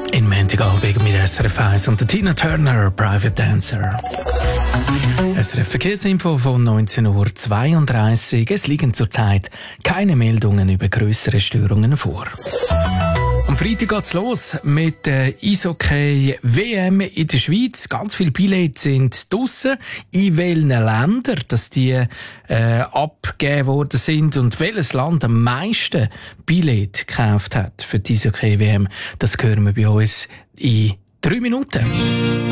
In Montagabend mit SRF 1 und der Tina Turner, Private Dancer. SRF Verkehrsinfo von 19.32 Uhr. Es liegen zurzeit keine Meldungen über grössere Störungen vor. Am Freitag geht's los mit der Eishockey-WM in der Schweiz. Ganz viele Billets sind draussen. In welchen Ländern dass die abgegeben worden sind und welches Land am meisten Billets gekauft hat für die Eishockey-WM, das hören wir bei uns in 3 Minuten.